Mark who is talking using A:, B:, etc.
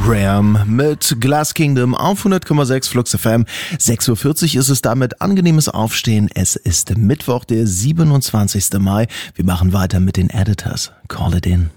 A: Ram mit Glass Kingdom auf 100,6 Flux FM. 6:40 Uhr ist es damit. Angenehmes Aufstehen. Es ist Mittwoch, der 27. Mai. Wir machen weiter mit den Editors. Call it in.